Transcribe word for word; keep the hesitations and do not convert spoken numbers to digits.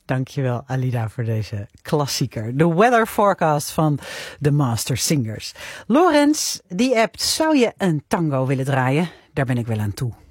Dankjewel, Alida, voor deze klassieker. De weather forecast van de Master Singers. Lorenz, die appt, zou je een tango willen draaien? Daar ben ik wel aan toe.